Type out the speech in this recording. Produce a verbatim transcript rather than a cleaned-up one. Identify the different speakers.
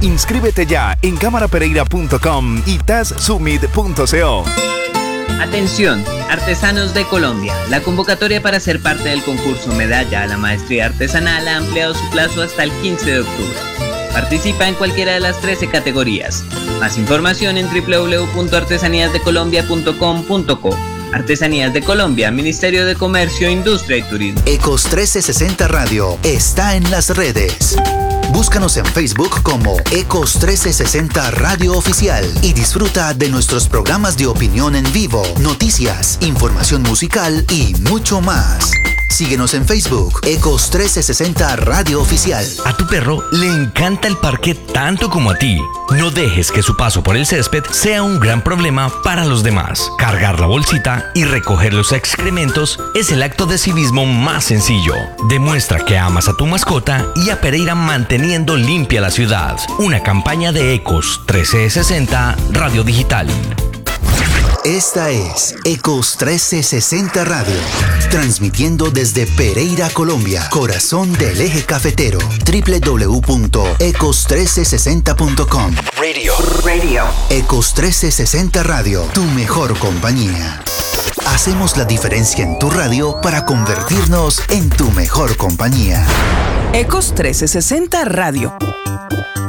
Speaker 1: Inscríbete ya en cámara pereira punto com y taz summit punto co.
Speaker 2: Atención, artesanos de Colombia. La convocatoria para ser parte del concurso Medalla a la Maestría Artesanal ha ampliado su plazo hasta el quince de octubre. Participa en cualquiera de las trece categorías. Más información en doble u doble u doble u punto artesanías de colombia punto com punto co. Artesanías de Colombia, Ministerio de Comercio, Industria y Turismo.
Speaker 3: Ecos trescientos sesenta Radio está en las redes. Búscanos en Facebook como Ecos trescientos sesenta Radio Oficial y disfruta de nuestros programas de opinión en vivo, noticias, información musical y mucho más. Síguenos en Facebook, Ecos trescientos sesenta Radio Oficial.
Speaker 4: A tu perro le encanta el parque tanto como a ti. No dejes que su paso por el césped sea un gran problema para los demás. Cargar la bolsita y recoger los excrementos es el acto de civismo más sencillo. Demuestra que amas a tu mascota y a Pereira manteniendo limpia la ciudad. Una campaña de Ecos trescientos sesenta Radio Digital.
Speaker 3: Esta es Ecos trescientos sesenta Radio, transmitiendo desde Pereira, Colombia, corazón del eje cafetero. doble u doble u doble u punto ecos trescientos sesenta punto com.
Speaker 4: Radio.
Speaker 3: Radio. Ecos trescientos sesenta Radio, tu mejor compañía. Hacemos la diferencia en tu radio para convertirnos en tu mejor compañía.
Speaker 5: Ecos trescientos sesenta Radio.